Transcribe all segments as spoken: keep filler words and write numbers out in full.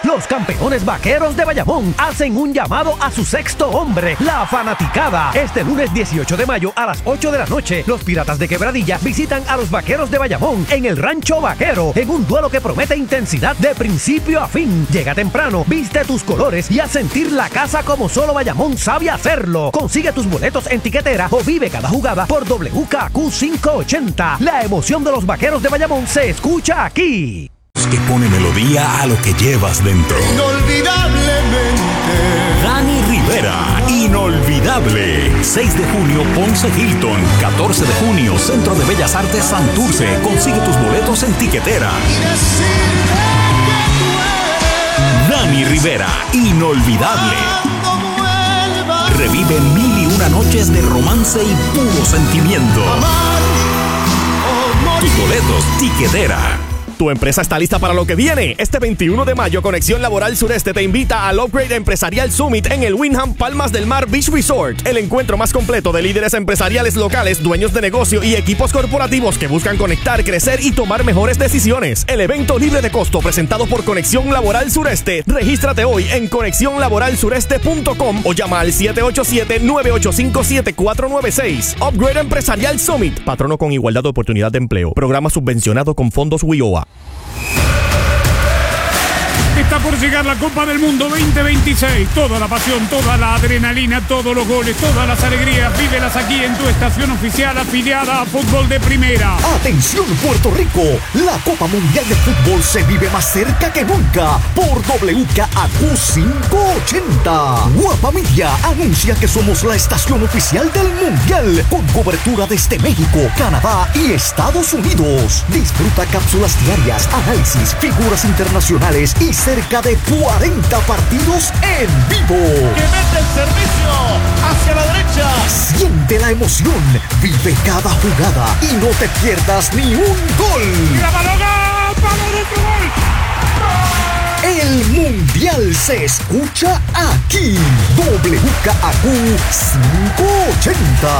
Los campeones vaqueros de Bayamón hacen un llamado a su sexto hombre, la fanaticada. Este lunes dieciocho de mayo a las ocho de la noche, los Piratas de Quebradilla visitan a los vaqueros de Bayamón en el Rancho Vaquero, en un duelo que promete intensidad de principio a fin. Llega temprano, viste tus colores y haz sentir la casa como solo Bayamón sabe hacerlo. Consigue tus boletos en tiquetera o vive cada jugada por W K Q quinientos ochenta. La emoción de los vaqueros de Bayamón se escucha aquí. Que pone melodía a lo que llevas dentro. Inolvidablemente. Dani Rivera, inolvidable. seis de junio, Ponce Hilton. catorce de junio, Centro de Bellas Artes Santurce. Consigue tus boletos en tiquetera. Dani Rivera, inolvidable. Revive mil y una noches de romance y puro sentimiento. Tus boletos, tiquetera. Tu empresa está lista para lo que viene. Este veintiuno de mayo, Conexión Laboral Sureste te invita al Upgrade Empresarial Summit en el Wyndham Palmas del Mar Beach Resort. El encuentro más completo de líderes empresariales locales, dueños de negocio y equipos corporativos que buscan conectar, crecer y tomar mejores decisiones. El evento libre de costo presentado por Conexión Laboral Sureste. Regístrate hoy en conexión laboral sureste punto com o llama al siete ocho siete, nueve ocho cinco, siete cuatro nueve seis. Upgrade Empresarial Summit. Patrono con igualdad de oportunidad de empleo. Programa subvencionado con fondos W I O A. Está por llegar la Copa del Mundo veinte veintiséis. Toda la pasión, toda la adrenalina, todos los goles, todas las alegrías, vívelas aquí en tu estación oficial afiliada a Fútbol de Primera. Atención Puerto Rico, la Copa Mundial de Fútbol se vive más cerca que nunca por W K Q quinientos ochenta. Guapa Media anuncia que somos la estación oficial del Mundial con cobertura desde México, Canadá y Estados Unidos. Disfruta cápsulas diarias, análisis, figuras internacionales y cerca de cuarenta partidos en vivo. ¡Que mete el servicio hacia la derecha! Siente la emoción, vive cada jugada y no te pierdas ni un gol. ¡Grábalo, gol! ¡Palo de otro gol! El Mundial se escucha aquí. W K Q quinientos ochenta.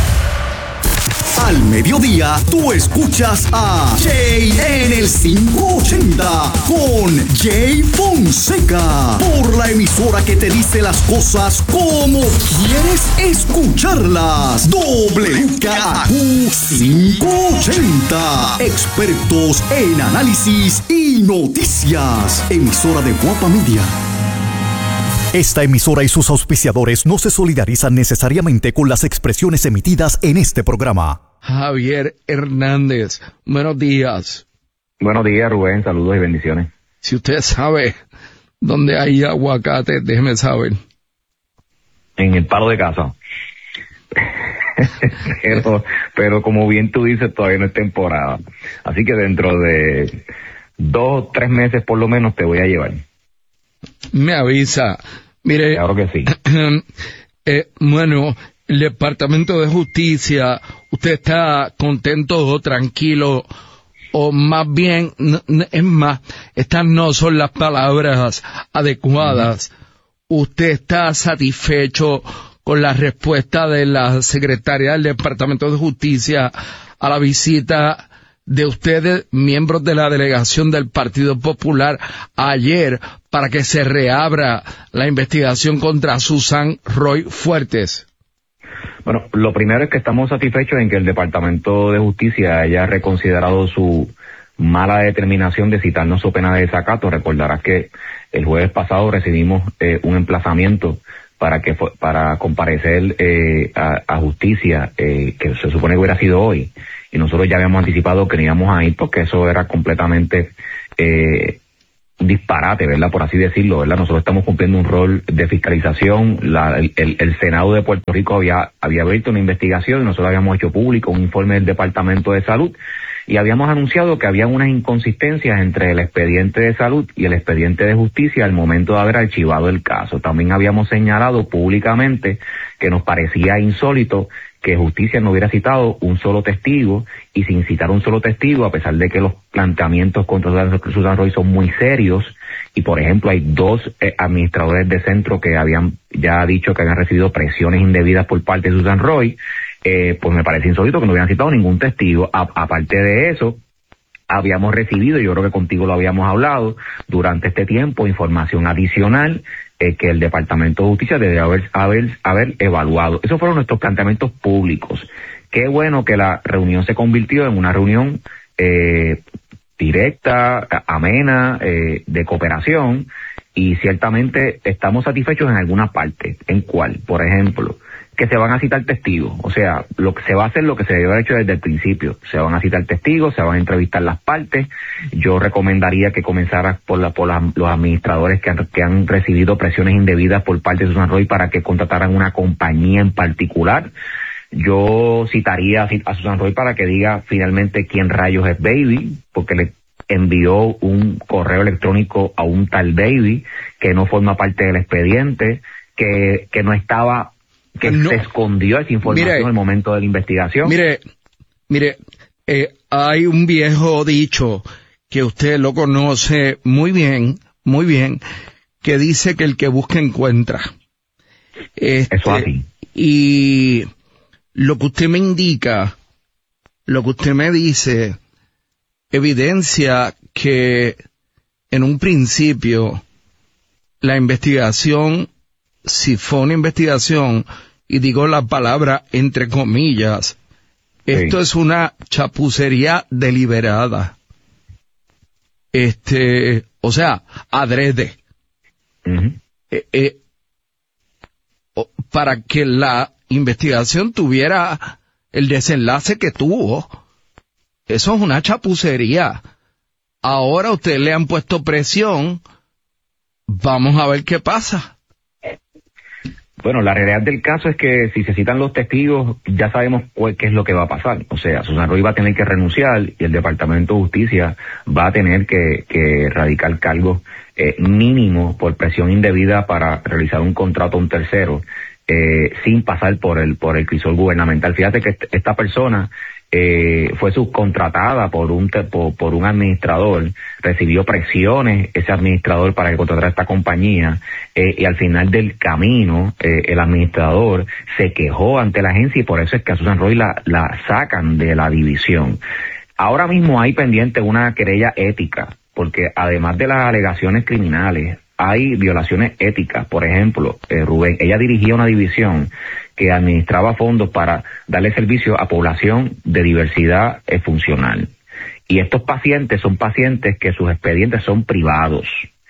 Al mediodía, tú escuchas a Jay en el quinientos ochenta con Jay Fonseca por la emisora que te dice las cosas como quieres escucharlas. W K Q quinientos ochenta. Expertos en análisis y noticias. Emisora de Guapa Media. Esta emisora y sus auspiciadores no se solidarizan necesariamente con las expresiones emitidas en este programa. Javier Hernández, buenos días. Buenos días, Rubén, saludos y bendiciones. Si usted sabe dónde hay aguacate, déjeme saber. En el palo de casa. pero, pero como bien tú dices, todavía no es temporada. Así que dentro de dos o tres meses por lo menos te voy a llevar. Me avisa. Mire, claro que sí. eh, bueno, el Departamento de Justicia, ¿usted está contento o tranquilo? O más bien, es más, estas no son las palabras adecuadas. Uh-huh. ¿Usted está satisfecho con la respuesta de la secretaria del Departamento de Justicia a la visita de ustedes, miembros de la delegación del Partido Popular, ayer para que se reabra la investigación contra Susan Roy Fuertes? Bueno, lo primero es que estamos satisfechos en que el Departamento de Justicia haya reconsiderado su mala determinación de citarnos su pena de desacato. Recordarás que el jueves pasado recibimos eh, un emplazamiento para que para comparecer eh, a, a justicia, eh, que se supone que hubiera sido hoy. Y nosotros ya habíamos anticipado que no íbamos a ir porque eso era completamente eh, disparate, ¿verdad? Por así decirlo, ¿verdad? Nosotros estamos cumpliendo un rol de fiscalización. La, el, el Senado de Puerto Rico había, había abierto una investigación y nosotros habíamos hecho público un informe del Departamento de Salud y habíamos anunciado que había unas inconsistencias entre el expediente de salud y el expediente de justicia al momento de haber archivado el caso. También habíamos señalado públicamente que nos parecía insólito que justicia no hubiera citado un solo testigo, y sin citar un solo testigo, a pesar de que los planteamientos contra Susan Roy son muy serios, y por ejemplo hay dos eh, administradores de centro que habían ya dicho que habían recibido presiones indebidas por parte de Susan Roy, eh, pues me parece insólito que no hubieran citado ningún testigo. A, aparte de eso, habíamos recibido, yo creo que contigo lo habíamos hablado durante este tiempo, información adicional eh, que el Departamento de Justicia debe haber, haber, haber evaluado. Esos fueron nuestros planteamientos públicos. Qué bueno que la reunión se convirtió en una reunión eh, directa, amena, eh, de cooperación, y ciertamente estamos satisfechos en alguna parte. ¿En cuál? Por ejemplo, que se van a citar testigos. O sea, lo que se va a hacer lo que se debe haber hecho desde el principio. Se van a citar testigos, se van a entrevistar las partes. Yo recomendaría que comenzara por, la, por la, los administradores que han, que han recibido presiones indebidas por parte de Susan Roy para que contrataran una compañía en particular. Yo citaría a Susan Roy para que diga finalmente quién rayos es Baby, porque le envió un correo electrónico a un tal Baby que no forma parte del expediente, que, que no estaba, que no se escondió esa información mire, en el momento de la investigación. Mire, mire, eh, hay un viejo dicho que usted lo conoce muy bien, muy bien, que dice que el que busca encuentra. Este, Eso así. Y lo que usted me indica, lo que usted me dice, evidencia que en un principio la investigación, si fue una investigación, y digo la palabra entre comillas, sí. Esto es una chapucería deliberada. Este, o sea, adrede. Uh-huh. Eh, eh, para que la investigación tuviera el desenlace que tuvo. Eso es una chapucería. Ahora a usted le han puesto presión. Vamos a ver qué pasa. Bueno, la realidad del caso es que si se citan los testigos, ya sabemos cuál, qué es lo que va a pasar. O sea, Susan Roy va a tener que renunciar y el Departamento de Justicia va a tener que, que radicar cargos eh, mínimos por presión indebida para realizar un contrato a un tercero, eh, sin pasar por el por el crisol gubernamental. Fíjate que esta persona eh, fue subcontratada por un por, por un administrador, recibió presiones ese administrador para que contratara esta compañía, eh, y al final del camino eh, el administrador se quejó ante la agencia y por eso es que a Susan Roy la, la sacan de la división. Ahora mismo hay pendiente una querella ética, porque además de las alegaciones criminales, hay violaciones éticas. Por ejemplo, eh, Rubén, ella dirigía una división que administraba fondos para darle servicio a población de diversidad eh, funcional. Y estos pacientes son pacientes que sus expedientes son privados.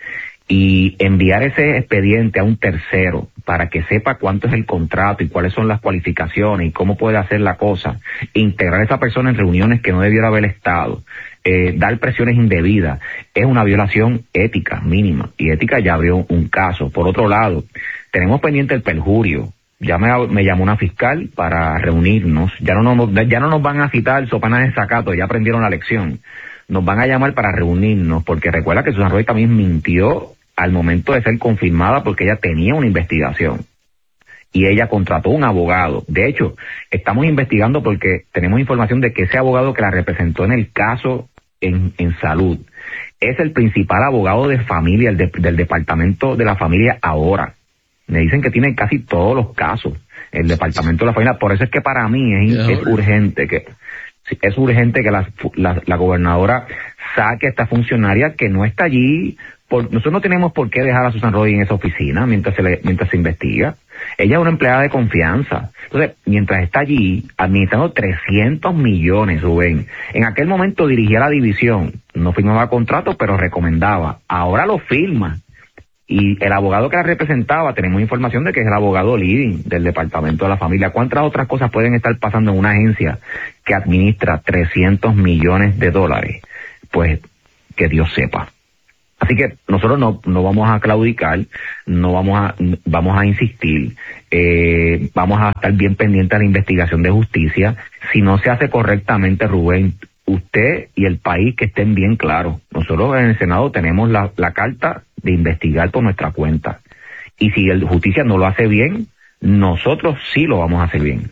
Y enviar ese expediente a un tercero para que sepa cuánto es el contrato y cuáles son las cualificaciones y cómo puede hacer la cosa, integrar a esa persona en reuniones que no debiera haber estado, eh, dar presiones indebidas, es una violación ética mínima, y ética ya abrió un caso. Por otro lado, tenemos pendiente el perjurio. Ya me, me llamó una fiscal para reunirnos, ya no nos, ya no nos van a citar sopanas de desacato, ya aprendieron la lección. Nos van a llamar para reunirnos, porque recuerda que Susan Roy también mintió al momento de ser confirmada porque ella tenía una investigación. Y ella contrató un abogado. De hecho, estamos investigando porque tenemos información de que ese abogado que la representó en el caso en, en salud es el principal abogado de familia, el de, del departamento de la familia ahora. Me dicen que tiene casi todos los casos el departamento de la familia. Por eso es que para mí es, es urgente que es urgente que la, la, la gobernadora saque a esta funcionaria que no está allí. Por, nosotros no tenemos por qué dejar a Susan Roy en esa oficina mientras se le, mientras se investiga. Ella es una empleada de confianza. Entonces, mientras está allí administrando trescientos millones, Rubén, en aquel momento dirigía la división, no firmaba contrato, pero recomendaba. Ahora lo firma. Y el abogado que la representaba, tenemos información de que es el abogado leading del Departamento de la Familia. ¿Cuántas otras cosas pueden estar pasando en una agencia que administra trescientos millones de dólares? Pues que Dios sepa. Así que nosotros no, no vamos a claudicar, no vamos a, vamos a insistir, eh, vamos a estar bien pendientes de la investigación de justicia. Si no se hace correctamente, Rubén, usted y el país que estén bien claros. Nosotros en el Senado tenemos la, la carta de investigar por nuestra cuenta. Y si el justicia no lo hace bien, nosotros sí lo vamos a hacer bien.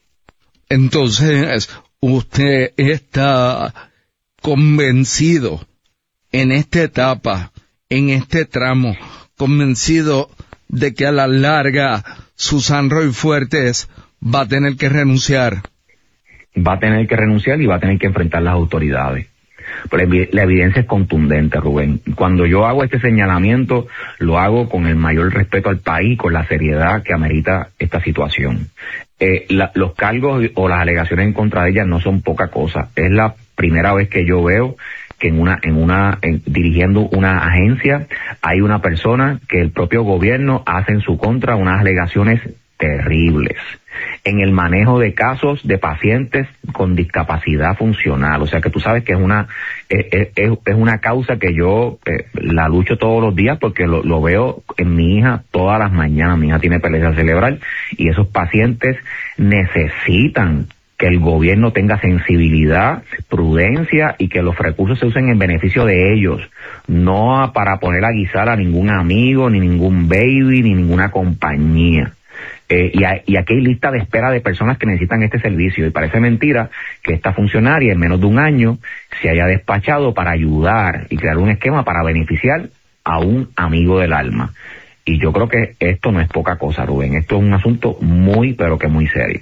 Entonces, usted está convencido en esta etapa, en este tramo, convencido de que a la larga Susan Roy Fuertes va a tener que renunciar. Va a tener que renunciar y va a tener que enfrentar las autoridades. pero la evidencia es contundente, Rubén. Cuando yo hago este señalamiento, lo hago con el mayor respeto al país, con la seriedad que amerita esta situación. Eh, la, los cargos o las alegaciones en contra de ella no son poca cosa. Es la primera vez que yo veo que en una, en una, en, dirigiendo una agencia, hay una persona que el propio gobierno hace en su contra unas alegaciones terribles en el manejo de casos de pacientes con discapacidad funcional. O sea que tú sabes que es una es, es, es una causa que yo eh, la lucho todos los días porque lo, lo veo en mi hija todas las mañanas. Mi hija tiene epilepsia cerebral y esos pacientes necesitan que el gobierno tenga sensibilidad, prudencia y que los recursos se usen en beneficio de ellos, no para poner a guisar a ningún amigo, ni ningún baby, ni ninguna compañía. Eh, y, a, y aquí hay lista de espera de personas que necesitan este servicio y parece mentira que esta funcionaria en menos de un año se haya despachado para ayudar y crear un esquema para beneficiar a un amigo del alma. Y yo creo que esto no es poca cosa, Rubén, esto es un asunto muy pero que muy serio.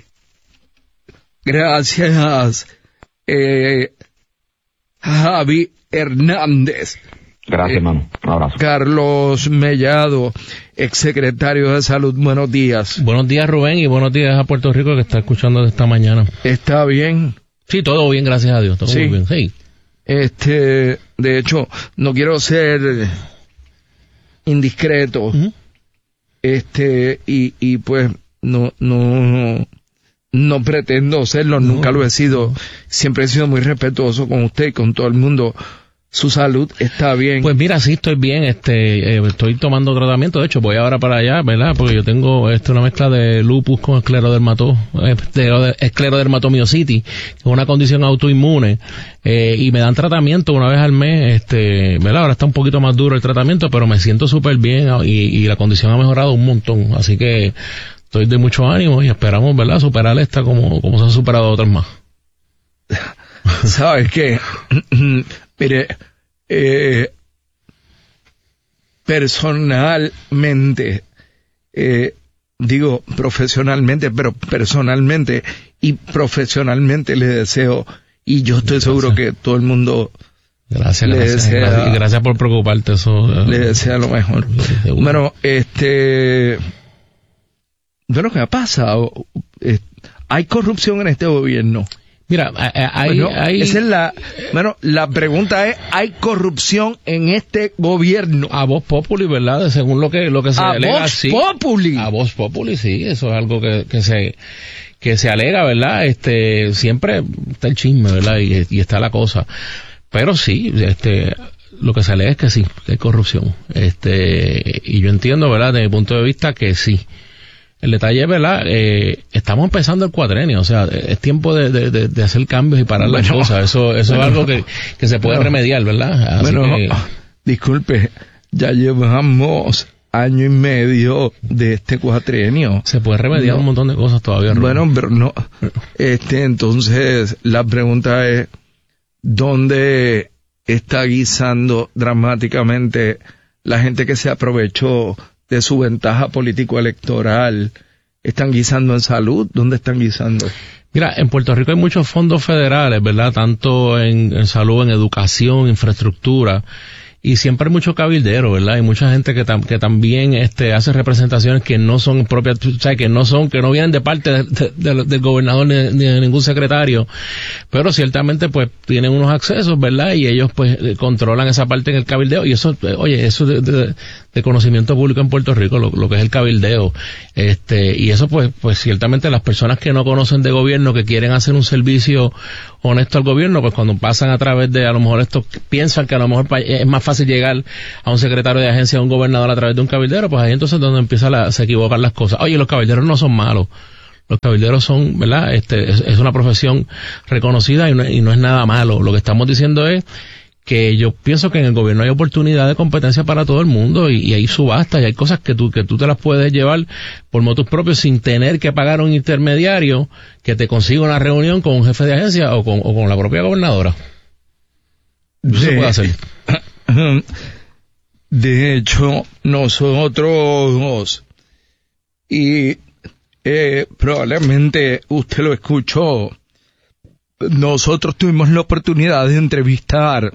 Gracias, eh, Javi Hernández. Gracias, hermano. Un abrazo. Carlos Mellado, exsecretario de Salud, buenos días. Buenos días, Rubén, y buenos días a Puerto Rico que está escuchando de esta mañana. ¿Está bien? Sí, todo bien, gracias a Dios, todo sí. muy bien, sí. Este, de hecho, no quiero ser indiscreto, uh-huh. este, y, y pues, no, no, no pretendo serlo, no. Nunca lo he sido, siempre he sido muy respetuoso con usted y con todo el mundo. Su salud está bien. Pues mira, sí estoy bien, este, eh, estoy tomando tratamiento, de hecho voy ahora para allá, ¿verdad? Porque yo tengo este, una mezcla de lupus con esclerodermato, eh, esclerodermatomiositis, que es una condición autoinmune, eh, y me dan tratamiento una vez al mes, este, ¿verdad? Ahora está un poquito más duro el tratamiento, pero me siento súper bien y, y la condición ha mejorado un montón, así que estoy de mucho ánimo y esperamos, ¿verdad? Superar esta como, como se han superado otras más. ¿Sabes qué? Mire, eh, personalmente, eh, digo profesionalmente, pero personalmente y profesionalmente le deseo, y yo estoy gracias. Seguro que todo el mundo gracias, le gracias, desea, gracias, gracias por preocuparte, eso le desea lo mejor. Bueno, este, bueno, ¿qué ha pasado? Eh, ¿Hay corrupción en este gobierno? Mira, hay, bueno, hay... esa es la, bueno, la pregunta es, ¿hay corrupción en este gobierno? A voz populi, ¿verdad? Según lo que, lo que se a alega. A voz sí. populi. A voz populi, sí, eso es algo que, que se, que se alega, ¿verdad? Este, siempre está el chisme, ¿verdad? Y, y está la cosa. Pero sí, este, lo que se alega es que sí, que hay corrupción. Este, y yo entiendo, ¿verdad? Desde mi punto de vista que sí. El detalle es, ¿verdad? Eh, estamos empezando el cuatrenio, o sea, es tiempo de, de, de hacer cambios y parar bueno, las cosas. Eso, eso bueno, es algo que, que se puede bueno, remediar, ¿verdad? Así bueno, que... disculpe, ya llevamos año y medio de este cuatrenio. Se puede remediar no, un montón de cosas todavía. Bueno, pero no. Este, entonces, la pregunta es, ¿dónde está guisando dramáticamente la gente que se aprovechó de su ventaja político-electoral? ¿Están guisando en salud? ¿Dónde están guisando? Mira, en Puerto Rico hay muchos fondos federales, ¿verdad? Tanto en, en salud, en educación, infraestructura, y siempre hay mucho cabildero, ¿verdad? Hay mucha gente que, tam, que también este, hace representaciones que no son propias, o sea, que no son, que no vienen de parte de, de, de, del gobernador ni de, ni de ningún secretario, pero ciertamente pues tienen unos accesos, ¿verdad? Y ellos pues controlan esa parte en el cabildeo, y eso, oye, eso de, de, de conocimiento público en Puerto Rico, lo, lo que es el cabildeo, este, y eso pues, pues ciertamente las personas que no conocen de gobierno, que quieren hacer un servicio honesto al gobierno, pues cuando pasan a través de, a lo mejor estos piensan que a lo mejor es más fácil llegar a un secretario de agencia, a un gobernador a través de un cabildero, pues ahí entonces es donde empiezan a, se equivocan las cosas. Oye, los cabilderos no son malos. Los cabilderos son, ¿verdad? Este, es, es una profesión reconocida y no, y no es nada malo. Lo que estamos diciendo es que yo pienso que en el gobierno hay oportunidad de competencia para todo el mundo y, y hay subastas y hay cosas que tú, que tú te las puedes llevar por motos propios sin tener que pagar un intermediario que te consiga una reunión con un jefe de agencia o con, o con la propia gobernadora. Eso de, se puede hacer. De hecho, nosotros, y eh, probablemente usted lo escuchó, nosotros tuvimos la oportunidad de entrevistar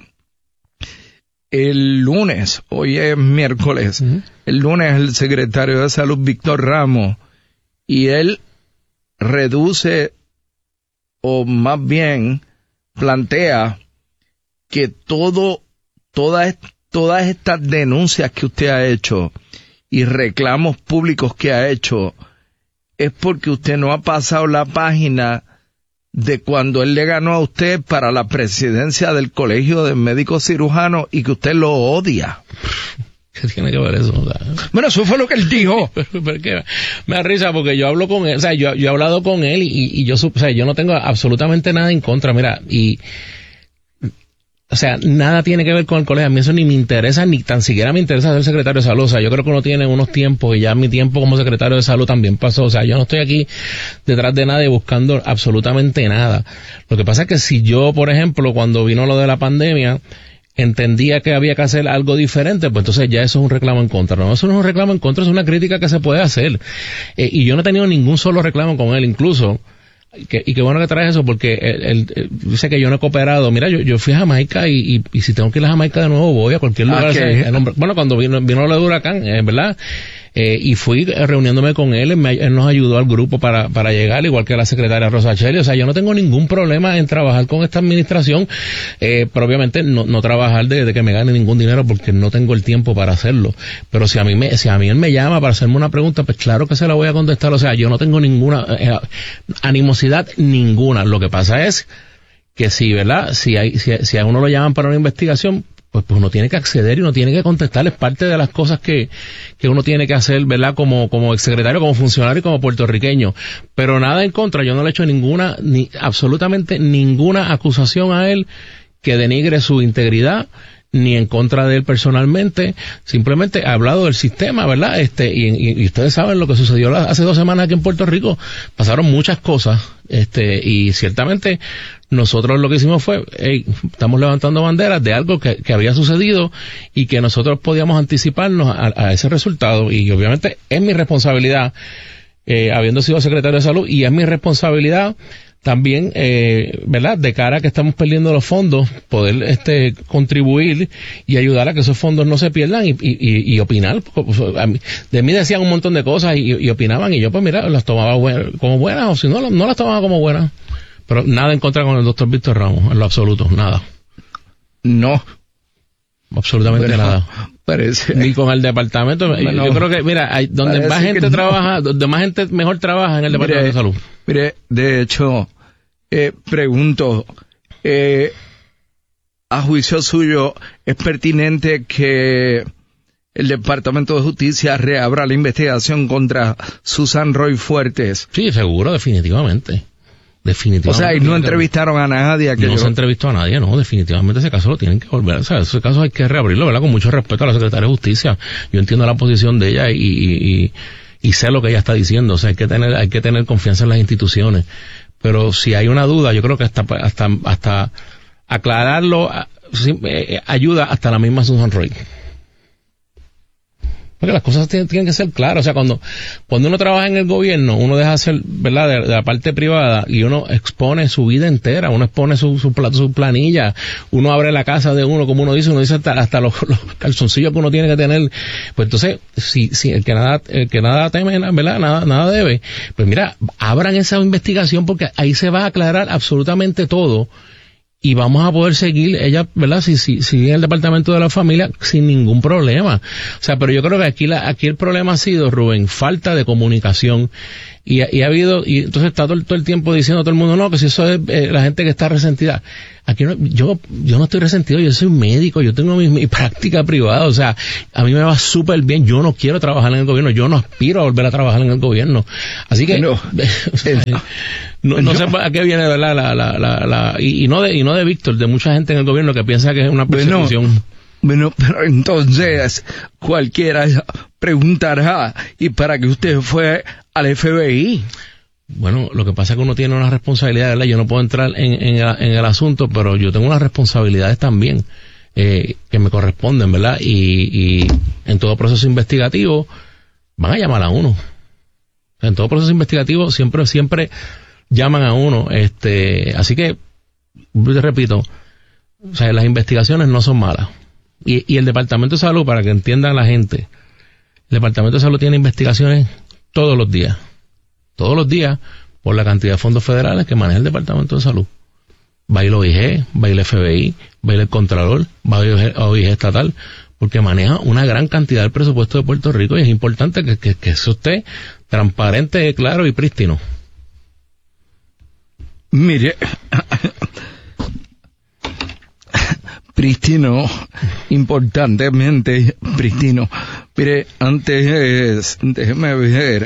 el lunes, hoy es miércoles, uh-huh. el lunes el secretario de Salud, Víctor Ramos, y él reduce, o más bien plantea, que todo, todas, todas estas denuncias que usted ha hecho y reclamos públicos que ha hecho es porque usted no ha pasado la página de cuando él le ganó a usted para la presidencia del Colegio de Médicos Cirujanos y que usted lo odia. ¿Qué tiene que ver eso? O sea, bueno, eso fue lo que él dijo. pero, pero que me da risa porque yo hablo con él, o sea, yo, yo he hablado con él y, y yo, o sea, yo no tengo absolutamente nada en contra, mira, y o sea, nada tiene que ver con el colegio. A mí eso ni me interesa, ni tan siquiera me interesa ser secretario de salud. O sea, yo creo que uno tiene unos tiempos y ya mi tiempo como secretario de salud también pasó. O sea, yo no estoy aquí detrás de nada y buscando absolutamente nada. Lo que pasa es que si yo, por ejemplo, cuando vino lo de la pandemia, entendía que había que hacer algo diferente, pues entonces ya eso es un reclamo en contra. No, eso no es un reclamo en contra, es una crítica que se puede hacer. Eh, y yo no he tenido ningún solo reclamo con él, incluso... Que, y qué bueno que traes eso porque él, él, él dice que yo no he cooperado. Mira, yo, yo fui a Jamaica y, y, y si tengo que ir a Jamaica de nuevo voy a cualquier lugar. Okay. O sea, el hombre, bueno, cuando vino, vino lo de huracán, eh, ¿verdad? Eh, y fui reuniéndome con él, él, me, él nos ayudó al grupo para, para llegar, igual que la secretaria Rosa Cheli. O sea, yo no tengo ningún problema en trabajar con esta administración, eh, pero obviamente no, no trabajar de, de que me gane ningún dinero porque no tengo el tiempo para hacerlo. Pero si a mí me, si a mí él me llama para hacerme una pregunta, pues claro que se la voy a contestar. O sea, yo no tengo ninguna eh, animosidad ninguna. Lo que pasa es que si, ¿verdad? Si hay, si, si a uno lo llaman para una investigación, pues, pues uno tiene que acceder y uno tiene que contestar. Es parte de las cosas que, que uno tiene que hacer, ¿verdad? Como, como exsecretario, como funcionario y como puertorriqueño. Pero nada en contra. Yo no le he hecho ninguna, ni, absolutamente ninguna acusación a él que denigre su integridad, ni en contra de él personalmente. Simplemente he hablado del sistema, ¿verdad? Este, y, y, y ustedes saben lo que sucedió hace dos semanas aquí en Puerto Rico. Pasaron muchas cosas, este, y ciertamente nosotros lo que hicimos fue, hey, estamos levantando banderas de algo que, que había sucedido y que nosotros podíamos anticiparnos a, a ese resultado. Y obviamente es mi responsabilidad, eh, habiendo sido secretario de salud, y es mi responsabilidad también, eh, ¿verdad? De cara a que estamos perdiendo los fondos, poder este contribuir y ayudar a que esos fondos no se pierdan y, y, y opinar. De mí decían un montón de cosas y, y opinaban y yo pues mira, las tomaba buen, como buenas o si no, no las tomaba como buenas. Pero nada en contra con el doctor Víctor Ramos, en lo absoluto, nada. No. Absolutamente bueno, nada. Parece. Ni con el departamento. Bueno, yo creo que, mira, hay, donde más gente no. trabaja, donde más gente mejor trabaja en el departamento mire, de salud. Mire, de hecho, eh, pregunto, eh, a juicio suyo, ¿es pertinente que el Departamento de Justicia reabra la investigación contra Susan Roy Fuertes? Sí, seguro, definitivamente. Definitivamente. O sea, y no entrevistaron a nadie. No yo... se entrevistó a nadie, no, definitivamente ese caso lo tienen que volver, o sea, ese caso hay que reabrirlo, ¿verdad? Con mucho respeto a la secretaria de Justicia. Yo entiendo la posición de ella y, y, y, y sé lo que ella está diciendo, o sea, hay que tener, hay que tener confianza en las instituciones. Pero si hay una duda, yo creo que hasta, hasta, hasta aclararlo ayuda hasta la misma Susan Roy. Porque las cosas tienen, tienen que ser claras. O sea, cuando, cuando uno trabaja en el gobierno, uno deja de hacer, ¿verdad?, de, de la parte privada y uno expone su vida entera, uno expone su, su, su planilla, uno abre la casa de uno, como uno dice, uno dice hasta, hasta los, los calzoncillos que uno tiene que tener. Pues entonces, si, si el que nada, el que nada teme, ¿verdad?, nada, nada debe. Pues mira, abran esa investigación porque ahí se va a aclarar absolutamente todo. Y vamos a poder seguir, ella, ¿verdad? Si, si, si en el departamento de la familia, sin ningún problema. O sea, pero yo creo que aquí la, aquí el problema ha sido, Rubén, falta de comunicación. Y, y ha habido, y entonces está todo, todo el tiempo diciendo a todo el mundo, no, que si eso es eh, la gente que está resentida. Aquí no, yo, yo no estoy resentido, yo soy médico, yo tengo mi, mi práctica privada, o sea, a mí me va súper bien, yo no quiero trabajar en el gobierno, yo no aspiro a volver a trabajar en el gobierno. Así que, no, o sea, no, no sé a qué viene, ¿verdad? La, la, la, la, y, y no de, y no de Víctor, de mucha gente en el gobierno que piensa que es una persecución. Bueno, bueno, pero entonces cualquiera preguntará, ¿y para qué usted fue al F B I? Bueno, lo que pasa es que uno tiene una responsabilidad, ¿verdad? Yo no puedo entrar en, en, el, en el asunto, pero yo tengo unas responsabilidades también eh, que me corresponden, ¿verdad? Y, y en todo proceso investigativo van a llamar a uno. En todo proceso investigativo siempre, siempre llaman a uno. este Así que te repito, o sea, las investigaciones no son malas. Y, y el Departamento de Salud, para que entienda la gente, el Departamento de Salud tiene investigaciones todos los días. Todos los días, por la cantidad de fondos federales que maneja el Departamento de Salud. Va a ir la O I G, va a ir el F B I, va a ir el Contralor, va a ir la O I G estatal, porque maneja una gran cantidad del presupuesto de Puerto Rico y es importante que, que, que eso esté transparente, claro y prístino. Mire, prístino, importantemente prístino. Mire, antes, déjeme ver,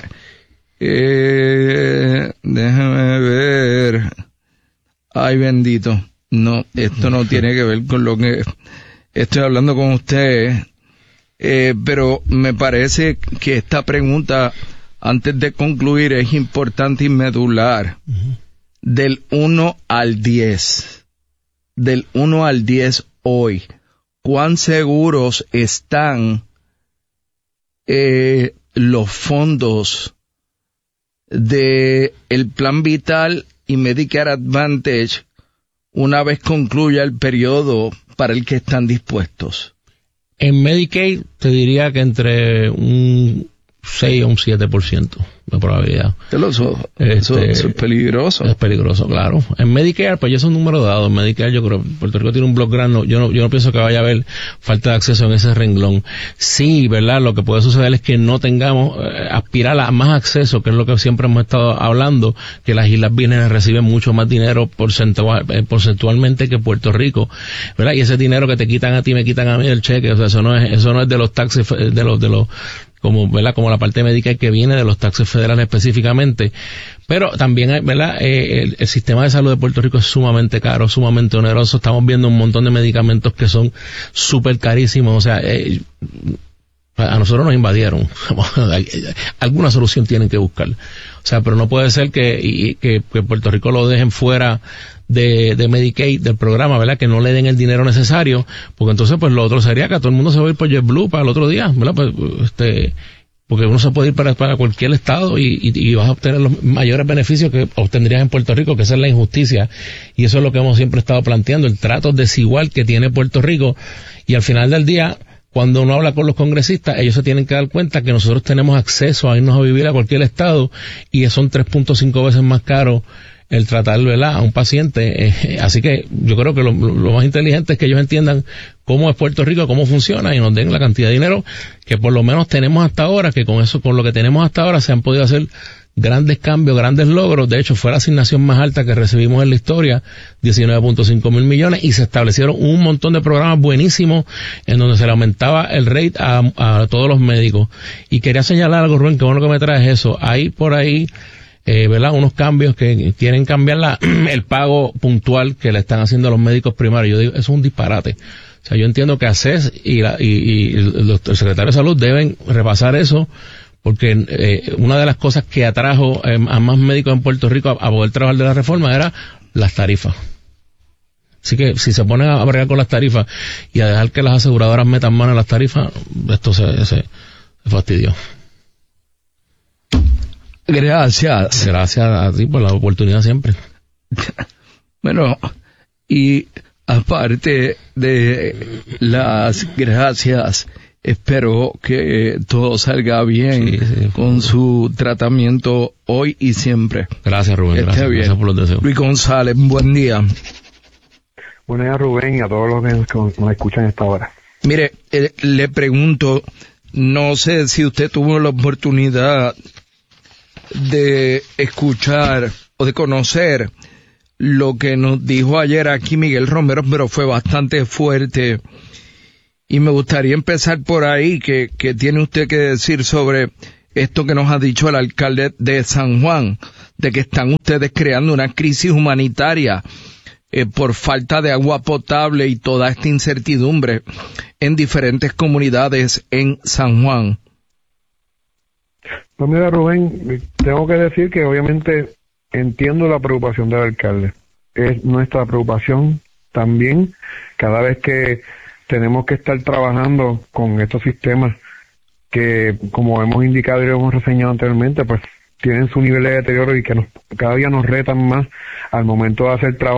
eh, déjeme ver, ay bendito, no, esto no tiene que ver con lo que estoy hablando con usted, eh, pero me parece que esta pregunta, antes de concluir, es importante y medular. Uh-huh. Del uno al diez, del uno al diez hoy, ¿cuán seguros están eh, los fondos de el Plan Vital y Medicare Advantage una vez concluya el periodo para el que están dispuestos? En Medicaid te diría que entre un seis o un siete por ciento de probabilidad. Eso, este, eso, eso es peligroso. Es peligroso, claro. En Medicare, pues ya es un número dado. En Medicare yo creo, Puerto Rico tiene un bloque grande. Yo no, yo no pienso que vaya a haber falta de acceso en ese renglón. Sí, ¿verdad? Lo que puede suceder es que no tengamos, eh, aspirar a más acceso, que es lo que siempre hemos estado hablando, que las Islas Vírgenes reciben mucho más dinero porcentual, eh, porcentualmente que Puerto Rico, ¿verdad? Y ese dinero que te quitan a ti, me quitan a mí el cheque, o sea, eso no es, eso no es de los taxes, de los, de los, como, ¿verdad? Como la parte médica que viene de los taxes federales específicamente. Pero también, ¿verdad? Eh, el, el sistema de salud de Puerto Rico es sumamente caro, sumamente oneroso. Estamos viendo un montón de medicamentos que son súper carísimos. O sea, eh, a nosotros nos invadieron. Alguna solución tienen que buscar. O sea, pero no puede ser que, y, que, que Puerto Rico lo dejen fuera de, de Medicaid, del programa, ¿verdad? Que no le den el dinero necesario, porque entonces pues lo otro sería que todo el mundo se va a ir por JetBlue para el otro día, ¿verdad? Pues, este, porque uno se puede ir para, para cualquier estado y, y, y vas a obtener los mayores beneficios que obtendrías en Puerto Rico, que esa es la injusticia, y eso es lo que hemos siempre estado planteando, el trato desigual que tiene Puerto Rico, y al final del día, cuando uno habla con los congresistas, ellos se tienen que dar cuenta que nosotros tenemos acceso a irnos a vivir a cualquier estado, y son tres punto cinco veces más caro el tratar, ¿verdad?, a un paciente. Eh, así que yo creo que lo, lo más inteligente es que ellos entiendan cómo es Puerto Rico, cómo funciona, y nos den la cantidad de dinero que por lo menos tenemos hasta ahora, que con eso, con lo que tenemos hasta ahora se han podido hacer grandes cambios, grandes logros. De hecho, fue la asignación más alta que recibimos en la historia, diecinueve punto cinco mil millones, y se establecieron un montón de programas buenísimos en donde se le aumentaba el rate a, a todos los médicos. Y quería señalar algo, Rubén, que bueno que me traes eso. Hay por ahí Eh, ¿verdad? Unos cambios que quieren cambiar la, el pago puntual que le están haciendo a los médicos primarios. Yo digo, eso es un disparate. O sea, yo entiendo que A C E S y, la, y, y el, el secretario de Salud deben repasar eso, porque eh, una de las cosas que atrajo eh, a más médicos en Puerto Rico a, a poder trabajar de la reforma era las tarifas. Así que si se ponen a bregar con las tarifas y a dejar que las aseguradoras metan mano en las tarifas, esto se, se, se fastidió. Gracias. Gracias a ti por la oportunidad siempre. Bueno, y aparte de las gracias, espero que todo salga bien, sí, sí, con su tratamiento hoy y siempre. Gracias, Rubén. Esté gracias, bien. gracias por los deseos. Luis González, buen día. Buenos días, Rubén, y a todos los que nos escuchan a esta hora. Mire, eh, le pregunto, no sé si usted tuvo la oportunidad de escuchar o de conocer lo que nos dijo ayer aquí Miguel Romero, pero fue bastante fuerte, y me gustaría empezar por ahí. ¿Qué, qué tiene usted que decir sobre esto que nos ha dicho el alcalde de San Juan, de que están ustedes creando una crisis humanitaria eh, por falta de agua potable y toda esta incertidumbre en diferentes comunidades en San Juan? Pues mira, Rubén, tengo que decir que obviamente entiendo la preocupación del alcalde. Es nuestra preocupación también cada vez que tenemos que estar trabajando con estos sistemas que, como hemos indicado y hemos reseñado anteriormente, pues tienen su nivel de deterioro y que nos, cada día nos retan más al momento de hacer trabajos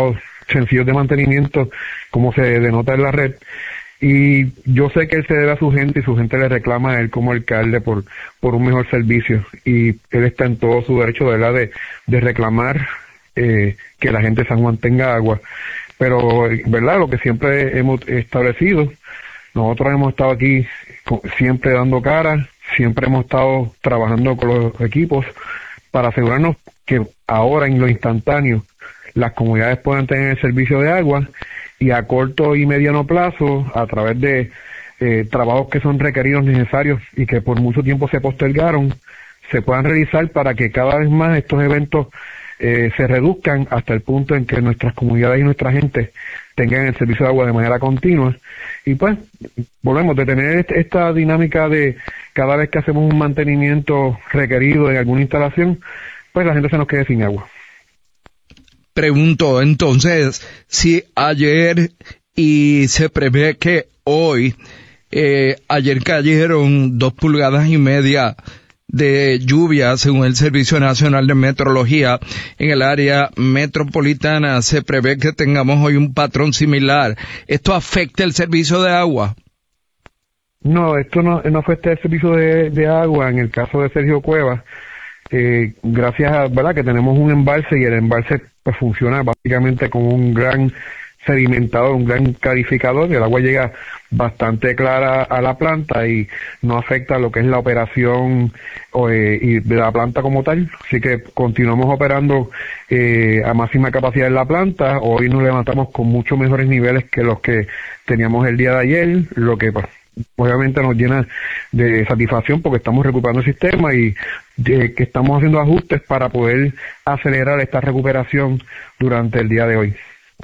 sencillos de mantenimiento, como se denota en la red. Y yo sé que él se debe a su gente y su gente le reclama a él como alcalde por por un mejor servicio. Y él está en todo su derecho, ¿verdad?, de, de reclamar eh, que la gente de San Juan tenga agua. Pero, ¿verdad?, lo que siempre hemos establecido, nosotros hemos estado aquí siempre dando cara, siempre hemos estado trabajando con los equipos para asegurarnos que ahora en lo instantáneo las comunidades puedan tener el servicio de agua, y a corto y mediano plazo, a través de eh, trabajos que son requeridos, necesarios y que por mucho tiempo se postergaron, se puedan realizar para que cada vez más estos eventos eh, se reduzcan hasta el punto en que nuestras comunidades y nuestra gente tengan el servicio de agua de manera continua. Y pues, volvemos de tener este, esta dinámica de cada vez que hacemos un mantenimiento requerido en alguna instalación, pues la gente se nos quede sin agua. Pregunto entonces si ayer y se prevé que hoy, eh, ayer cayeron dos pulgadas y media de lluvia según el Servicio Nacional de Meteorología en el área metropolitana. Se prevé que tengamos hoy un patrón similar. ¿Esto afecta el servicio de agua? No, esto no, no afecta el servicio de, de agua. En el caso de Sergio Cuevas, eh, gracias a, ¿verdad?, que tenemos un embalse, y el embalse pues funciona básicamente como un gran sedimentador, un gran clarificador, y el agua llega bastante clara a la planta y no afecta lo que es la operación eh, y de la planta como tal. Así que continuamos operando eh, a máxima capacidad en la planta. Hoy nos levantamos con muchos mejores niveles que los que teníamos el día de ayer, lo que pues, obviamente nos llena de satisfacción porque estamos recuperando el sistema y de que estamos haciendo ajustes para poder acelerar esta recuperación durante el día de hoy.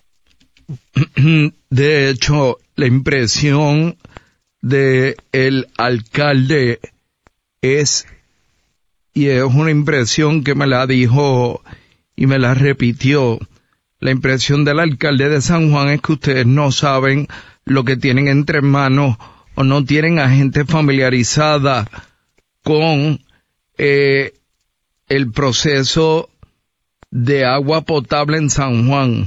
De hecho, la impresión de el alcalde es, y es una impresión que me la dijo y me la repitió, la impresión del alcalde de San Juan es que ustedes no saben lo que tienen entre manos o no tienen a gente familiarizada con eh, el proceso de agua potable en San Juan.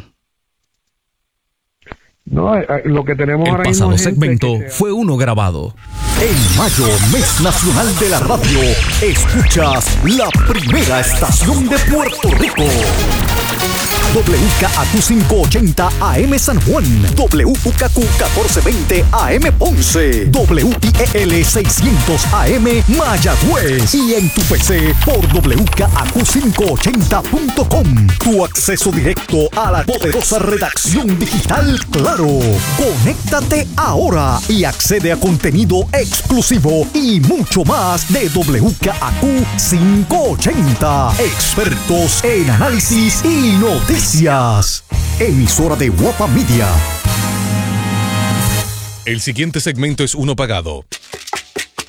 No, lo que tenemos el ahora pasado mismo segmento sea... fue uno grabado. En mayo, mes nacional de la radio, escuchas la primera estación de Puerto Rico. W K A Q quinientos ochenta A M San Juan, W K Q catorce veinte A M Ponce, W I E L seiscientos A M Mayagüez y en tu P C por W K A Q quinientos ochenta punto com. Tu acceso directo a la poderosa redacción digital Claro. Conéctate ahora y accede a contenido exclusivo y mucho más de W K A Q quinientos ochenta. Expertos en análisis y noticias. Emisora de Guapa Media. El siguiente segmento es uno pagado.